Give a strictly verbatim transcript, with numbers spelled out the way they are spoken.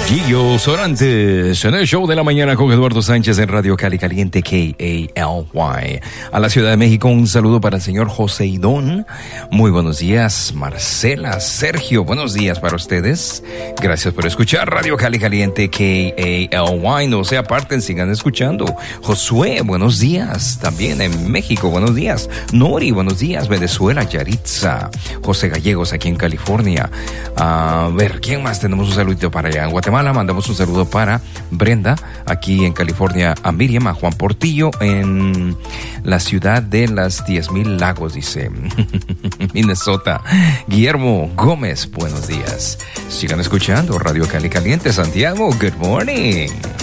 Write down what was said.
Gillo Sorantes en el show de la mañana con Eduardo Sánchez en Radio Cali Caliente K A L Y. A la Ciudad de México, un saludo para el señor Joseidón. Muy buenos días, Marcela, Sergio, buenos días para ustedes. Gracias por escuchar Radio Cali Caliente K A L Y. No se aparten, sigan escuchando. Josué, buenos días. También en México, buenos días. Nori, buenos días. Venezuela, Yaritza. José Gallegos aquí en California. A ver, ¿quién más? Tenemos un saludito para allá en Guatemala. Mandamos un saludo para Brenda, aquí en California, a Miriam, a Juan Portillo, en la ciudad de las diez mil lagos, dice Minnesota. Guillermo Gómez, buenos días. Sigan escuchando Radio Cali Caliente, Santiago, good morning.